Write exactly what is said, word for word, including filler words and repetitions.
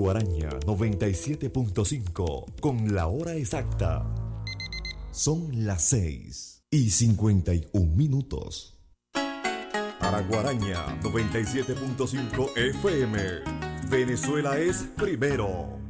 Guaraña noventa y siete punto cinco con la hora exacta. Son las seis y cincuenta y un minutos. Araguaraña noventa y siete punto cinco F M. Venezuela es primero.